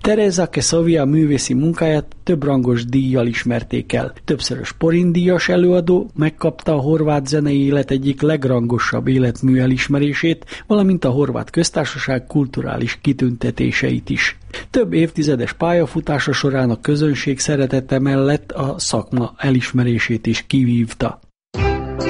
Teresa Kesavia művészi munkáját több rangos díjjal ismerték el. Többszörös Porindíjas előadó, megkapta a horvát zenei élet egyik legrangosabb életmű elismerését, valamint a Horvát Köztársaság kulturális kitüntetéseit is. Több évtizedes pályafutása során a közönség szeretete mellett a szakma elismerését is kivívta.